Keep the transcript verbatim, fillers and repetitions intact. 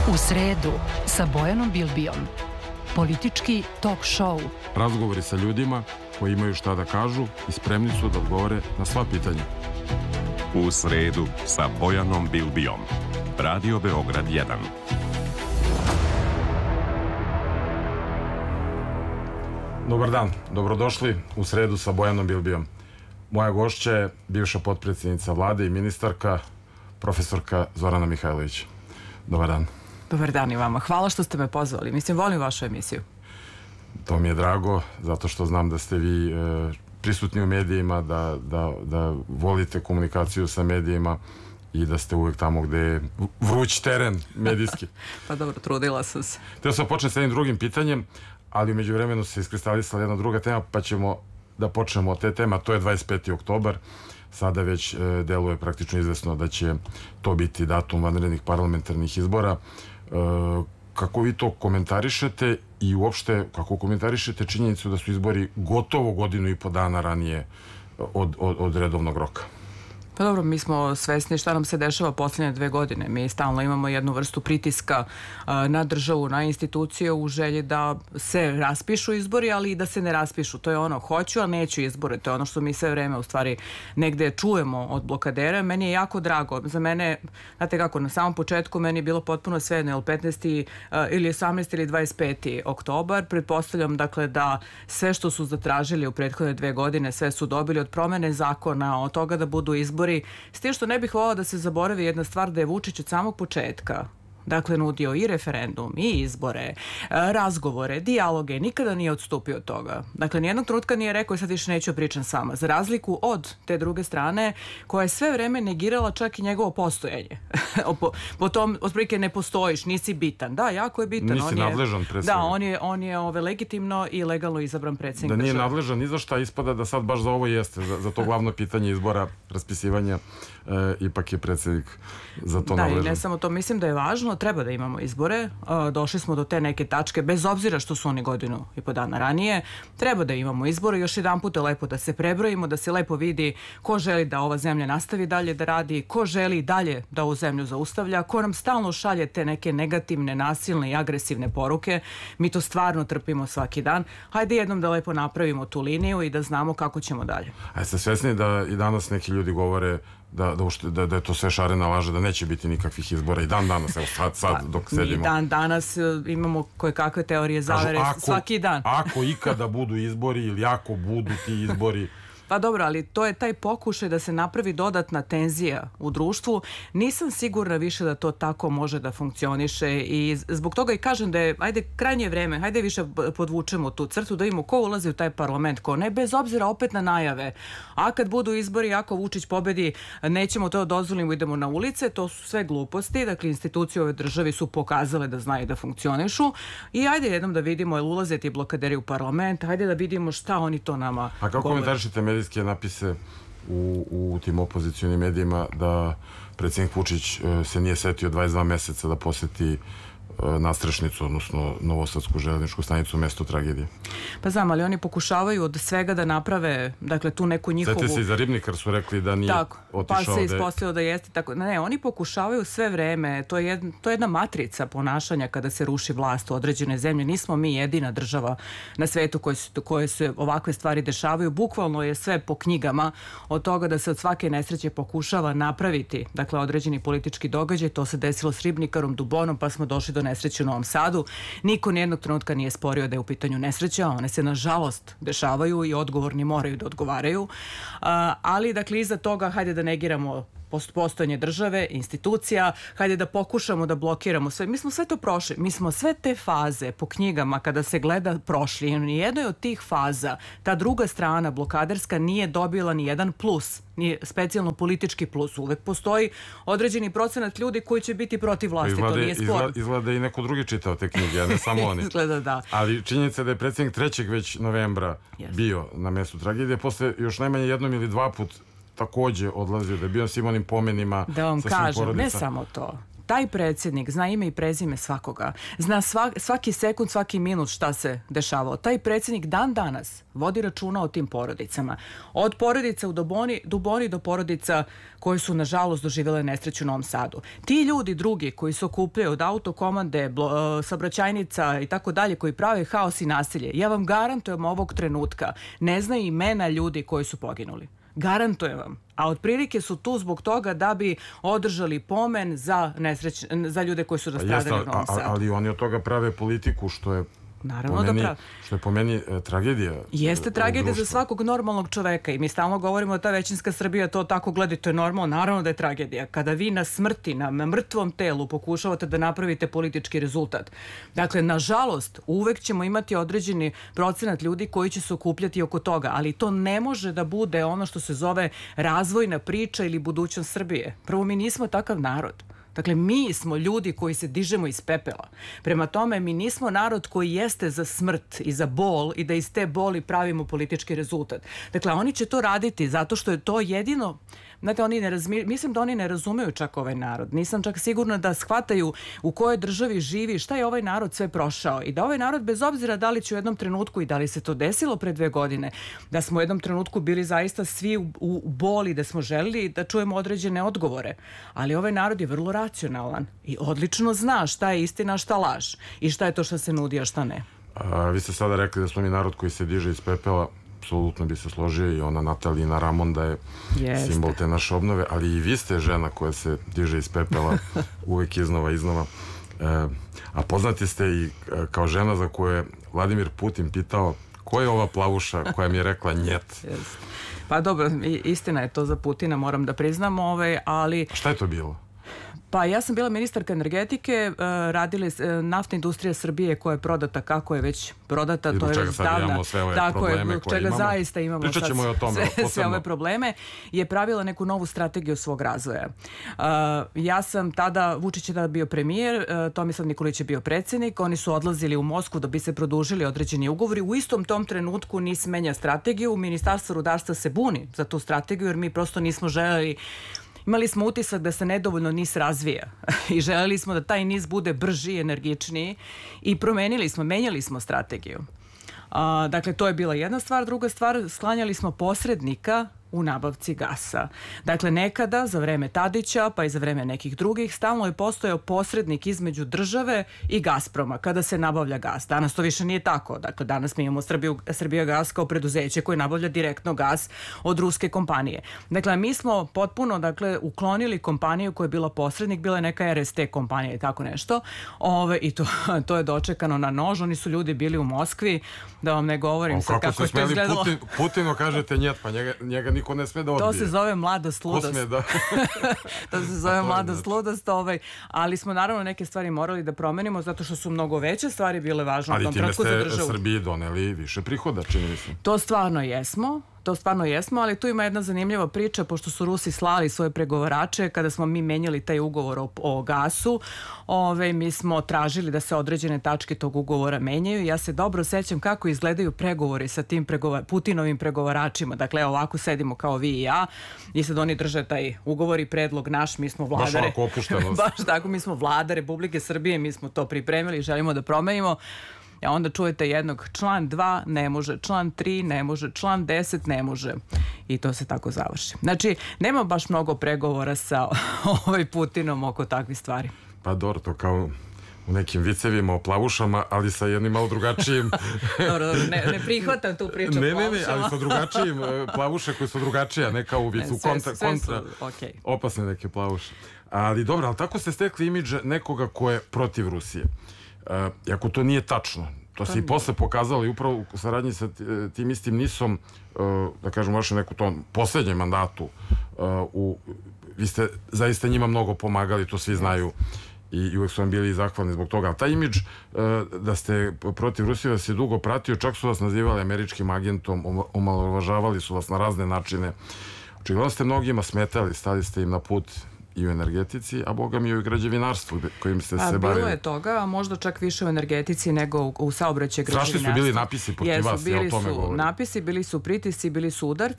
U sredu sa Bojanom Bilbijom. Politički talk show. Razgovori sa ljudima koji imaju šta da kažu i spremni su da odgovore na sva pitanja. U sredu sa Bojanom Bilbijom. Radio Beograd jedan. Dobar dan, dobrodošli u sredu sa Bojanom Bilbijom. Moja gošća je bivša potpredsjednica vlade i ministarka, profesorka Zorana Mihajlović. Dobar dan. Dobar dan i vama. Hvala što ste me pozvali. Mislim, volim vašu emisiju. To mi je drago, zato što znam da ste vi e, prisutni u medijima, da, da, da volite komunikaciju sa medijima i da ste uvek tamo gde je vruć teren medijski. Pa dobro, trudila sam se. Teo sam početi s jednim drugim pitanjem, ali umeđu vremenu se iskristalisala jedna druga tema, pa ćemo da počnemo od te teme. To je dvadeset peti oktobar. Sada već e, deluje praktično izvesno da će to biti datum vanrednih parlamentarnih izbora. E, kako vi to komentarišete i uopšte kako komentarišete činjenicu da su izbori gotovo godinu i po dana ranije od, od, od redovnog roka? Pa dobro, mi smo svesni šta nam se dešava posljednje dve godine. Mi stalno imamo jednu vrstu pritiska a, na državu, na institucije u želji da se raspišu izbori, ali i da se ne raspišu. To je ono, hoću, a neću izbore. To je ono što mi sve vreme u stvari negde čujemo od blokadera. Meni je jako drago. Za mene, znate kako, na samom početku meni je bilo potpuno svejedno, ili petnaesti a, ili osamnaesti ili dvadeset peti oktobar. Pretpostavljam, dakle, da sve što su zatražili u prethodne dve godine, sve su dobili od promene zakona, od toga da budu izbori. S tim što ne bih volila da se zaboravi jedna stvar, da je Vučić od samog početka, dakle, nudio i referendum, i izbore, razgovore, dijaloge, nikada nije odstupio od toga. Dakle, nijednog trenutka nije rekao, sad više neću pričam sama, za razliku od te druge strane, koja je sve vreme negirala čak i njegovo postojanje. po, po tom, otprilike, ne postojiš, nisi bitan. Da, jako je bitan. Nisi on je, nadležan predsjednik. Da, on je, on je ove, legitimno i legalno izabran predsjednik Da nije države. nadležan ni za šta, ispada da sad baš za ovo jeste, za, za to glavno pitanje izbora, raspisivanja, e, ipak je predsjednik za to da, nadležan. Da, i ne samo to, mislim da je važno, treba da imamo izbore, došli smo do te neke tačke, bez obzira što su oni godinu i po dana ranije, treba da imamo izbore, još jedan put je lepo da se prebrojimo, da se lepo vidi ko želi da ova zemlja nastavi dalje da radi, ko želi dalje da ovu zemlju zaustavlja, ko nam stalno šalje te neke negativne, nasilne i agresivne poruke, mi to stvarno trpimo svaki dan, hajde jednom da lepo napravimo tu liniju i da znamo kako ćemo dalje. A jeste svesni da i danas neki ljudi govore Da, da, ušte, da, da je to sve šarena laža, da neće biti nikakvih izbora i dan danas, evo sad, sad pa, dok sedimo. Mi dan danas imamo koje kakve teorije zavere. Kažu, ako, svaki dan. Ako ikada budu izbori ili ako budu ti izbori. Pa dobro, ali to je taj pokušaj da se napravi dodatna tenzija u društvu. Nisam sigurna više da to tako može da funkcioniše i zbog toga i kažem da je, ajde, krajnje vreme, hajde više podvučemo tu crtu, da vidimo ko ulazi u taj parlament, ko ne, bez obzira opet na najave. A kad budu izbori, ako Vučić pobedi, nećemo to dozvolimo, idemo na ulice, to su sve gluposti, dakle institucije ove državi su pokazale da znaju da funkcionišu i ajde jednom da vidimo, jel ulaze ti blokaderi u parlament, ajde da vidimo šta oni to nama A kako komentarišete medijske napise u, u tim opozicionim medijima da predsjednik Vučić e, se nije setio dvadeset dva meseca da poseti e, Nastrešnicu, odnosno Novosadsku železničku stanicu, mesto tragedije? Pa znam, ali oni pokušavaju od svega da naprave, dakle, tu neku njihovu... Sjeti se i za Ribnikar su rekli da nije tako, otišao. Pa se ispostavilo da jeste tako. Ne, oni pokušavaju sve vreme, to je, jedna, to je jedna matrica ponašanja kada se ruši vlast u određene zemlje. Nismo mi jedina država na svetu koje, su, koje se ovakve stvari dešavaju. Bukvalno je sve po knjigama od toga da se od svake nesreće pokušava napraviti, dakle, određeni politički događaj. To se desilo s Ribnikarom, Dubonom, pa smo došli do nesreće u Novom Sadu. Niko nijednog trenutka nije sporio da je u pitanju nesreća, one se nažalost dešavaju i odgovorni moraju da odgovaraju, a, ali dakle iza toga hajde da negiramo postojanje države, institucija, hajde da pokušamo da blokiramo sve. Mi smo sve to prošli, mi smo sve te faze po knjigama kada se gleda prošli i ni jednoj od tih faza ta druga strana blokaderska nije dobila ni jedan plus, ni specijalno politički plus. Uvek postoji određeni procenat ljudi koji će biti protiv vlasti, izgleda, to nije spor. Izgleda, izgleda i neko drugi čitao te knjige, a ne samo oni. Izgleda da. Ali činjenica da je predsjednik trećeg već novembra yes. bio na mjestu tragedije, posle još najmanje jednom ili dva put takođe odlazio, da je bio svim onim pomenima. Da vam sa svim kažem, porodicama. ne samo to. Taj predsjednik zna ime i prezime svakoga. Zna svak, svaki sekund, svaki minut šta se dešavalo. Taj predsjednik dan danas vodi računa o tim porodicama. Od porodica u Duboni, Duboni do porodica koje su, nažalost, doživjele nesreću u Novom Sadu. Ti ljudi drugi koji se okupljaju od autokomande, blo, saobraćajnica i tako dalje, koji prave haos i nasilje, ja vam garantujem ovog trenutka, ne znaju imena ljudi koji su poginuli. Garantujem vam. A otprilike su tu zbog toga da bi održali pomen za, nesreć, za ljude koji su nastradali u Novom Sadu. Ali oni od toga prave politiku, što je Naravno meni, da pravi. Što je po meni e, tragedija. Jeste tragedija za svakog normalnog čoveka i mi stalno govorimo da ta većinska Srbija to tako gleda, to je normalno, naravno da je tragedija. Kada vi na smrti, na mrtvom telu pokušavate da napravite politički rezultat. Dakle, nažalost, uvek ćemo imati određeni procenat ljudi koji će se okupljati oko toga, ali to ne može da bude ono što se zove razvojna priča ili budućnost Srbije. Prvo, mi nismo takav narod. Dakle, mi smo ljudi koji se dižemo iz pepela. Prema tome, mi nismo narod koji jeste za smrt i za bol i da iz te boli pravimo politički rezultat. Dakle, oni će to raditi zato što je to jedino... Znate, oni ne razmi... mislim da oni ne razumeju čak ovaj narod. Nisam čak sigurna da shvataju u kojoj državi živi, šta je ovaj narod sve prošao. I da ovaj narod, bez obzira da li će u jednom trenutku i da li se to desilo pre dve godine, da smo u jednom trenutku bili zaista svi u, u boli, da smo želili da čujemo određene odgovore. Ali ovaj narod je vrlo racionalan i odlično zna šta je istina, šta laž i šta je to što se nudi, a šta ne. A, vi ste sada rekli da smo mi narod koji se diže iz pepela. Apsolutno bi se složio i ona Natalina Ramon da je Jeste. simbol te naše obnove, ali i vi ste žena koja se diže iz pepela uvek iznova iznova. E, a poznati ste i kao žena za koju je Vladimir Putin pitao ko je ova plavuša koja mi je rekla njet. Jeste. Pa dobro, istina je to za Putina, moram da priznam, ovaj, ali... Šta je to bilo? Pa ja sam bila ministarka energetike, radili naftna industrija Srbije koja je prodata kako je već prodata, I to je čega sad imamo sve ove tako probleme je, koje čega imamo. zaista imamo Pričat ćemo sad o tome, sve, sve ove probleme, je pravila neku novu strategiju svog razvoja. Uh, ja sam tada, Vučić je tada bio premijer, uh, Tomislav Nikolić je bio predsjednik, oni su odlazili u Moskvu da bi se produžili određeni ugovori. U istom tom trenutku NIS menja strategiju, Ministarstvo rudarstva se buni za tu strategiju jer mi prosto nismo želeli. Imali smo utisak da se nedovoljno NIS razvija i želeli smo da taj NIS bude brži i energičniji i promenili smo, menjali smo strategiju. A, dakle, to je bila jedna stvar. Druga stvar, sklanjali smo posrednika u nabavci gasa. Dakle, nekada, za vreme Tadića, pa i za vreme nekih drugih, stalno je postojao posrednik između države i Gazproma kada se nabavlja gas. Danas to više nije tako. Dakle, danas mi imamo Srbiju, Srbijagas kao preduzeće koje nabavlja direktno gas od ruske kompanije. Dakle, mi smo potpuno, dakle, uklonili kompaniju koja je bila posrednik, bila je neka R S T kompanija i tako nešto. Ove, I to, to je dočekano na nož. Oni su ljudi bili u Moskvi, da vam ne govorim sad kako je to izgledalo. Putin, Putinu kažete njet, pa njega, njega niko ne sme da odbije. To se zove mladost, ludost. Ko sme da... to se zove mladost, ludost, ovaj. Ali smo naravno neke stvari morali da promenimo zato što su mnogo veće stvari bile važne u tom trenutku za državu. Ali time ste Srbiji doneli više prihoda, čini mi se. To stvarno jesmo. To stvarno jesmo, ali tu ima jedna zanimljiva priča, pošto su Rusi slali svoje pregovarače, kada smo mi menjali taj ugovor o, o gasu, ove, mi smo tražili da se određene tačke tog ugovora menjaju. Ja se dobro sećam kako izgledaju pregovori sa tim pregovar, Putinovim pregovaračima. Dakle, ovako sedimo kao vi i ja i sad oni drže taj ugovor i predlog naš, mi smo vladare. Baš ovako opušteno. Baš tako, mi smo vlada Republike Srbije, mi smo to pripremili, želimo da promenimo. A onda čujete jednog, član dva ne može, član tri ne može, član deset ne može. I to se tako završi. Znači, nema baš mnogo pregovora sa ovaj Putinom oko takvih stvari. Pa dobro, to kao u nekim vicevima o plavušama, ali sa jednim malo drugačijim... dobro, dobro, ne, ne prihvatam tu priču o ne, plavušama. Ne, ne, ali sa drugačijim plavuše koje su drugačije, ne kao u vicu, ne, sve, kontra, sve kontra su, okay. Opasne neke plavuše. Ali dobro, ali tako ste stekli imidž nekoga ko je protiv Rusije. Uh, ako to nije tačno, to se i posle pokazalo i upravo u saradnji sa tim istim NIS-om, uh, da kažem, vašem neku tom poslednjem mandatu, uh, u, vi ste zaista njima mnogo pomagali, to svi znaju i, i uvek su vam bili zahvalni zbog toga. Ali taj imidž uh, da ste protiv Rusije vas je dugo pratio, čak su vas nazivali američkim agentom, omalovažavali su vas na razne načine. Očigledno ste mnogima smetali, stali ste im na put i u energetici, a boga mi i u građevinarstvu kojim ste se bavili. Bilo je toga, a možda čak više u energetici nego u, u saobraćaju građevinarstvu. Strašni su bili napisi protiv vas, ja o tome govorim. Bili su napisi, bili su pritisci, bili su udarci.